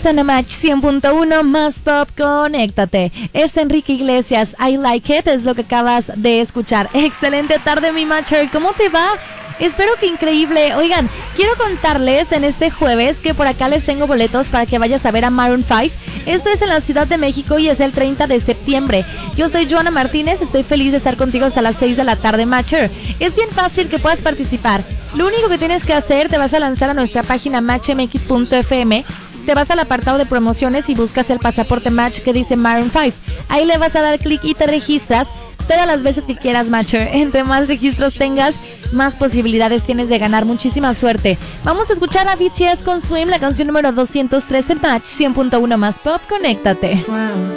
en Match 100.1 más pop, conéctate. Es Enrique Iglesias, I Like It, es lo que acabas de escuchar. Excelente tarde, mi matcher, ¿cómo te va? Espero que increíble. Oigan, quiero contarles en este jueves que por acá les tengo boletos para que vayas a ver a Maroon 5. Esto es en la Ciudad de México y es el 30 de septiembre. Yo soy Joana Martínez, estoy feliz de estar contigo hasta las 6 de la tarde, matcher. Es bien fácil que puedas participar. Lo único que tienes que hacer, te vas a lanzar a nuestra página matchmx.fm, te vas al apartado de promociones y buscas el pasaporte Match que dice Maroon 5. Ahí le vas a dar clic y te registras todas las veces que quieras, matcher. Entre más registros tengas, más posibilidades tienes de ganar. Muchísima suerte. Vamos a escuchar a BTS con Swim, la canción número 203 en Match 100.1 más pop. Conéctate.